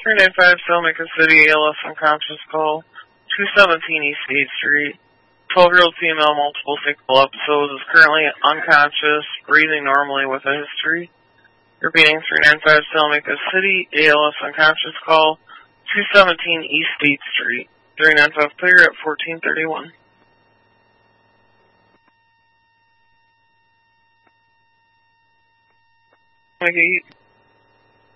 395 Salmica City, ALS unconscious call. 217 East 8th Street. 12-year-old female, multiple sexual episodes, is currently unconscious, breathing normally with a history. Repeating, 395 Salmica City, ALS unconscious call. 217 East 8th Street. 395 clear at 1431. Okay.